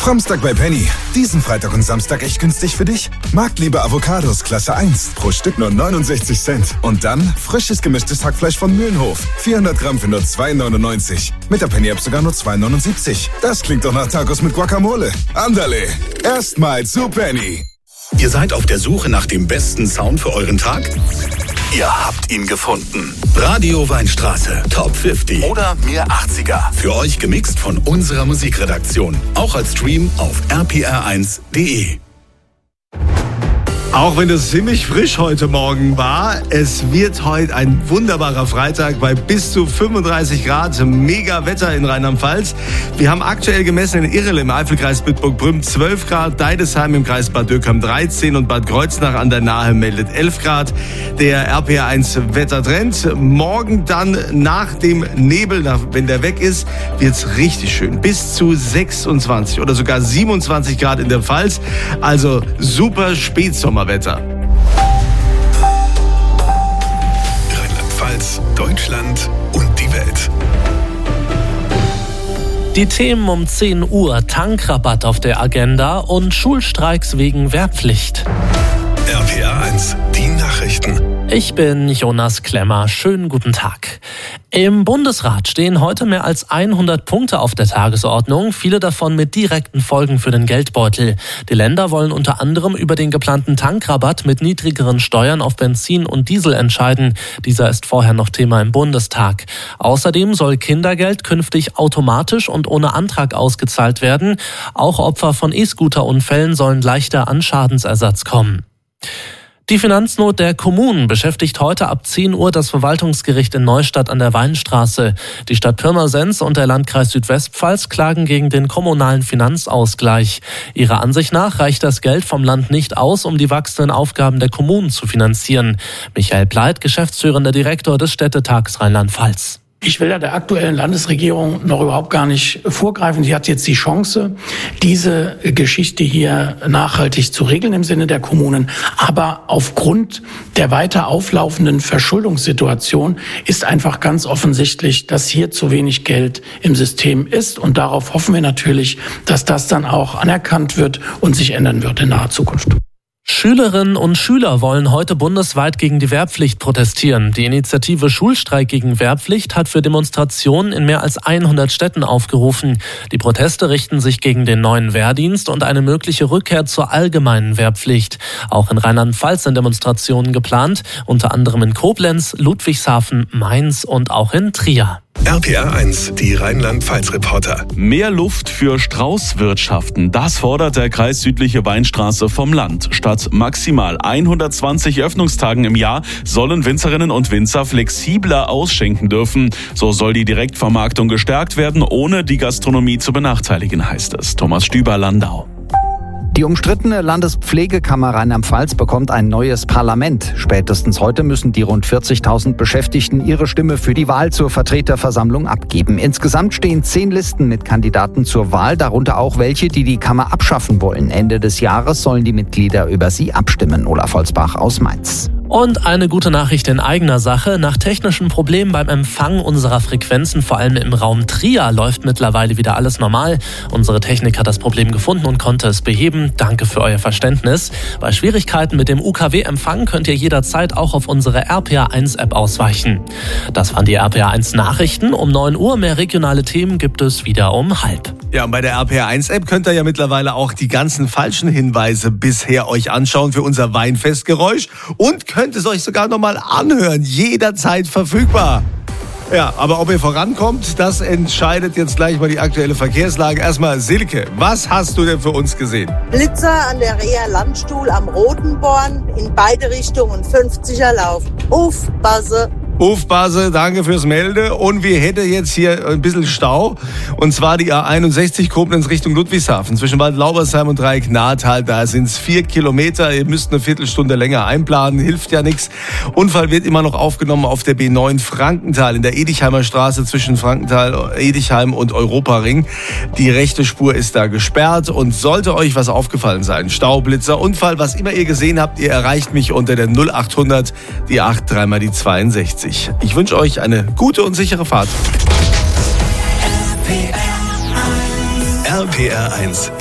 Framstag bei Penny. Diesen Freitag und Samstag echt günstig für dich? Marktliebe Avocados Klasse 1. Pro Stück nur 69 Cent. Und dann frisches gemischtes Hackfleisch von Mühlenhof. 400 Gramm für nur 2,99. Mit der Penny-App sogar nur 2,79. Das klingt doch nach Tacos mit Guacamole. Andale. Erstmal zu Penny. Ihr seid auf der Suche nach dem besten Sound für euren Tag? Ihr habt ihn gefunden. Radio Weinstraße, Top 50 oder mehr 80er. Für euch gemixt von unserer Musikredaktion. Auch als Stream auf rpr1.de. Auch wenn es ziemlich frisch heute Morgen war, es wird heute ein wunderbarer Freitag bei bis zu 35 Grad. Mega Wetter in Rheinland-Pfalz. Wir haben aktuell gemessen in Irrele im Eifelkreis Bitburg-Prüm 12 Grad, Deidesheim im Kreis Bad Dürkheim 13 und Bad Kreuznach an der Nahe meldet 11 Grad. Der RPR1 Wettertrend. Morgen dann nach dem Nebel, wenn der weg ist, wird's richtig schön. Bis zu 26 oder sogar 27 Grad in der Pfalz. Also super Spätsommerwetter. Rheinland-Pfalz, Deutschland und die Welt. Die Themen um 10 Uhr, Tankrabatt auf der Agenda und Schulstreiks wegen Wehrpflicht. RPR1, die Nachrichten. Ich bin Jonas Klemmer. Schönen guten Tag. Im Bundesrat stehen heute mehr als 100 Punkte auf der Tagesordnung, viele davon mit direkten Folgen für den Geldbeutel. Die Länder wollen unter anderem über den geplanten Tankrabatt mit niedrigeren Steuern auf Benzin und Diesel entscheiden. Dieser ist vorher noch Thema im Bundestag. Außerdem soll Kindergeld künftig automatisch und ohne Antrag ausgezahlt werden. Auch Opfer von E-Scooter-Unfällen sollen leichter an Schadensersatz kommen. Die Finanznot der Kommunen beschäftigt heute ab 10 Uhr das Verwaltungsgericht in Neustadt an der Weinstraße. Die Stadt Pirmasens und der Landkreis Südwestpfalz klagen gegen den kommunalen Finanzausgleich. Ihrer Ansicht nach reicht das Geld vom Land nicht aus, um die wachsenden Aufgaben der Kommunen zu finanzieren. Michael Pleit, geschäftsführender Direktor des Städtetags Rheinland-Pfalz. Ich will ja der aktuellen Landesregierung noch überhaupt gar nicht vorgreifen. Sie hat jetzt die Chance, diese Geschichte hier nachhaltig zu regeln im Sinne der Kommunen. Aber aufgrund der weiter auflaufenden Verschuldungssituation ist einfach ganz offensichtlich, dass hier zu wenig Geld im System ist. Und darauf hoffen wir natürlich, dass das dann auch anerkannt wird und sich ändern wird in naher Zukunft. Schülerinnen und Schüler wollen heute bundesweit gegen die Wehrpflicht protestieren. Die Initiative Schulstreik gegen Wehrpflicht hat für Demonstrationen in mehr als 100 Städten aufgerufen. Die Proteste richten sich gegen den neuen Wehrdienst und eine mögliche Rückkehr zur allgemeinen Wehrpflicht. Auch in Rheinland-Pfalz sind Demonstrationen geplant, unter anderem in Koblenz, Ludwigshafen, Mainz und auch in Trier. RPR1, die Rheinland-Pfalz-Reporter. Mehr Luft für Straußwirtschaften, das fordert der Kreis Südliche Weinstraße vom Land. Statt maximal 120 Öffnungstagen im Jahr sollen Winzerinnen und Winzer flexibler ausschenken dürfen. So soll die Direktvermarktung gestärkt werden, ohne die Gastronomie zu benachteiligen, heißt es. Thomas Stüber, Landau. Die umstrittene Landespflegekammer Rheinland-Pfalz bekommt ein neues Parlament. Spätestens heute müssen die rund 40.000 Beschäftigten ihre Stimme für die Wahl zur Vertreterversammlung abgeben. Insgesamt stehen 10 Listen mit Kandidaten zur Wahl, darunter auch welche, die die Kammer abschaffen wollen. Ende des Jahres sollen die Mitglieder über sie abstimmen. Olaf Holzbach aus Mainz. Und eine gute Nachricht in eigener Sache. Nach technischen Problemen beim Empfang unserer Frequenzen, vor allem im Raum Trier, läuft mittlerweile wieder alles normal. Unsere Technik hat das Problem gefunden und konnte es beheben. Danke für euer Verständnis. Bei Schwierigkeiten mit dem UKW-Empfang könnt ihr jederzeit auch auf unsere RPR1-App ausweichen. Das waren die RPR1-Nachrichten. Um 9 Uhr mehr regionale Themen gibt es wieder um 12:30. Ja, und bei der RPR1-App könnt ihr ja mittlerweile auch die ganzen falschen Hinweise bisher euch anschauen für unser Weinfestgeräusch und könnt es euch sogar nochmal anhören. Jederzeit verfügbar. Ja, aber ob ihr vorankommt, das entscheidet jetzt gleich mal die aktuelle Verkehrslage. Erstmal Silke, was hast du denn für uns gesehen? Blitzer an der Reher Landstuhl am Rotenborn in beide Richtungen 50er Lauf. Aufpasse! Hofbase, danke fürs Melde. Und wir hätten jetzt hier ein bisschen Stau. Und zwar die A61 Koblenz Richtung Ludwigshafen. Zwischen Bad Laubersheim und Dreieck Nahtal. Da sind es 4 Kilometer. Ihr müsst eine Viertelstunde länger einplanen. Hilft ja nichts. Unfall wird immer noch aufgenommen auf der B9 Frankenthal in der Edichheimer Straße zwischen Frankenthal, Edichheim und Europaring. Die rechte Spur ist da gesperrt. Und sollte euch was aufgefallen sein, Staublitzer, Unfall, was immer ihr gesehen habt, ihr erreicht mich unter der 0800, die 8, 3 mal die 62. Ich wünsche euch eine gute und sichere Fahrt. RPR1